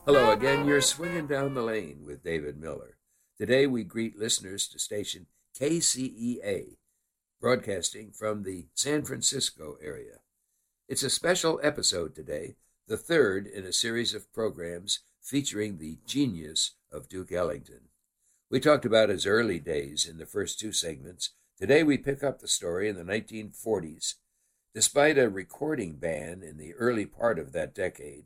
Hello again. You're swinging down the lane with David Miller. Today we greet listeners to station KCEA, broadcasting from the San Francisco area. It's a special episode today, the third in a series of programs featuring the genius of Duke Ellington. We talked about his early days in the first two segments. Today we pick up the story in the 1940s. Despite a recording ban in the early part of that decade,